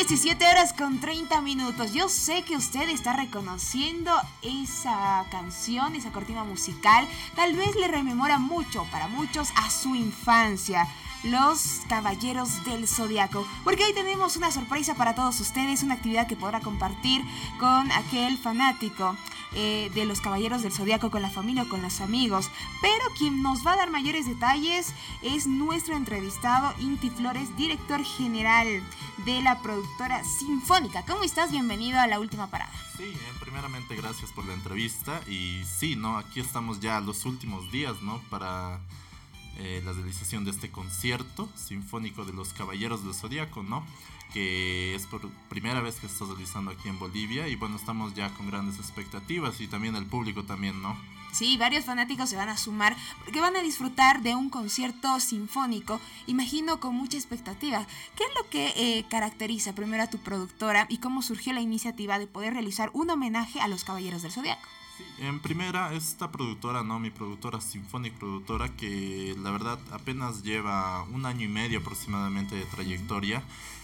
17 horas con 30 minutos. Yo sé que usted está reconociendo esa canción, esa cortina musical. Tal vez le rememora mucho, para muchos, a su infancia. Los Caballeros del Zodiaco. Porque hoy tenemos una sorpresa para todos ustedes, una actividad que podrá compartir con aquel fanático de los Caballeros del Zodiaco, con la familia o con los amigos. Pero quien nos va a dar mayores detalles es nuestro entrevistado, Inti Flores, director general de la productora Sinfónica. ¿Cómo estás? Bienvenido a La Última Parada. Sí, primeramente gracias por la entrevista. Y sí, ¿no? Aquí estamos ya los últimos días, ¿no? Para la realización de este concierto sinfónico de los Caballeros del Zodiaco, ¿no? Que es por primera vez que se está realizando aquí en Bolivia y bueno, estamos ya con grandes expectativas y también el público también, ¿no? Sí, varios fanáticos se van a sumar porque van a disfrutar de un concierto sinfónico, imagino con mucha expectativa. ¿Qué es lo que caracteriza primero a tu productora y cómo surgió la iniciativa de poder realizar un homenaje a los Caballeros del Zodiaco? Sí, en primera, esta productora, ¿no? Mi productora Sinfónica Productora, que la verdad apenas lleva 1 año y medio aproximadamente de trayectoria.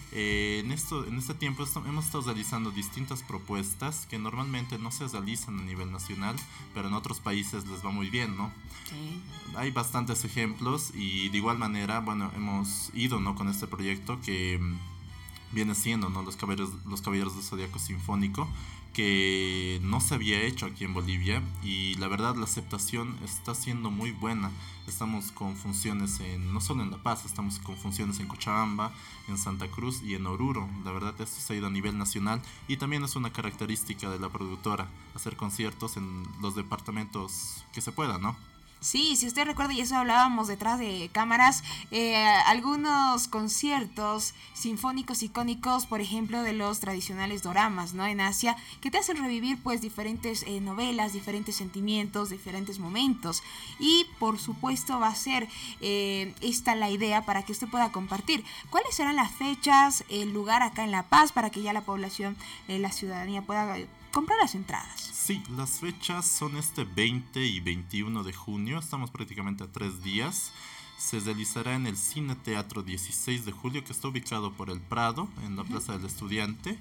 En este tiempo hemos estado realizando distintas propuestas que normalmente no se realizan a nivel nacional, pero en otros países les va muy bien, ¿no? Sí. Hay bastantes ejemplos y de igual manera, bueno, hemos ido, ¿no? Con este proyecto que viene siendo, ¿no? Los Caballeros del Zodiaco Sinfónico, que no se había hecho aquí en Bolivia y la verdad la aceptación está siendo muy buena. Estamos con funciones no solo en La Paz, estamos con funciones en Cochabamba, en Santa Cruz y en Oruro. La verdad esto se ha ido a nivel nacional y también es una característica de la productora, hacer conciertos en los departamentos que se pueda, ¿no? Sí, si usted recuerda, y eso hablábamos detrás de cámaras, algunos conciertos sinfónicos icónicos, por ejemplo, de los tradicionales doramas, ¿no? En Asia, que te hacen revivir pues diferentes novelas, diferentes sentimientos, diferentes momentos. Y por supuesto va a ser esta la idea para que usted pueda compartir. ¿Cuáles serán las fechas, el lugar acá en La Paz, para que ya la población, la ciudadanía pueda comprar las entradas? Sí, las fechas son este 20 y 21 de junio, estamos prácticamente a 3 días. Se realizará en el Cine Teatro 16 de julio, que está ubicado por el Prado, en la Plaza del Estudiante.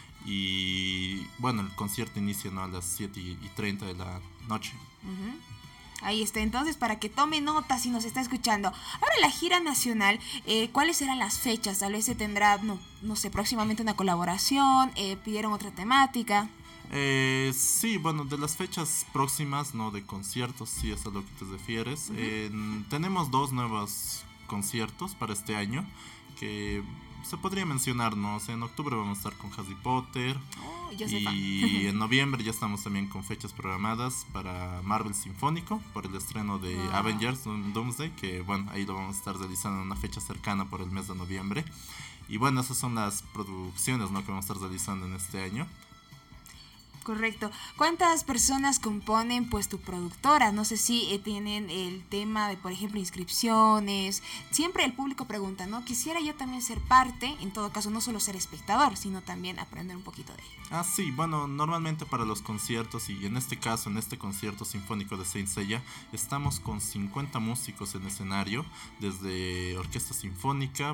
Y bueno, el concierto inicia, ¿no? A las 7:30 de la noche. Ahí está, entonces para que tome nota si nos está escuchando. Ahora la gira nacional, ¿cuáles serán las fechas? Tal vez se tendrá, no sé, próximamente una colaboración, pidieron otra temática. Sí, bueno, de las fechas próximas, ¿no? De conciertos, si es a lo que te refieres. Tenemos 2 nuevos conciertos para este año que se podría mencionar, ¿no? O sea, en octubre vamos a estar con Harry Potter. Oh, yo sé. Y en noviembre ya estamos también con fechas programadas para Marvel Sinfónico por el estreno de Avengers Doomsday, que bueno, ahí lo vamos a estar realizando en una fecha cercana por el mes de noviembre. Y bueno, esas son las producciones, ¿no? Que vamos a estar realizando en este año. Correcto. ¿Cuántas personas componen pues tu productora? No sé si tienen el tema de, por ejemplo, inscripciones. Siempre el público pregunta, ¿no? Quisiera yo también ser parte, en todo caso no solo ser espectador, sino también aprender un poquito de ello. Sí, bueno, normalmente para los conciertos y en este caso, en este concierto sinfónico de Saint Seiya, estamos con 50 músicos en escenario, desde orquesta sinfónica,